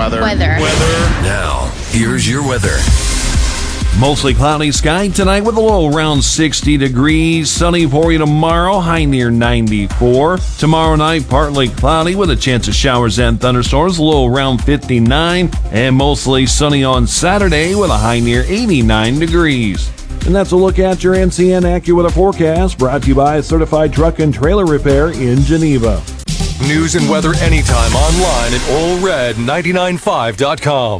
weather. Now, here's your weather. Mostly cloudy sky tonight with a low around 60 degrees. Sunny for you tomorrow, high near 94. Tomorrow night, partly cloudy with a chance of showers and thunderstorms, low around 59. And mostly sunny on Saturday with a high near 89 degrees. And that's a look at your NCN AccuWeather forecast, brought to you by Certified Truck and Trailer Repair in Geneva. News and weather anytime online at allred995.com.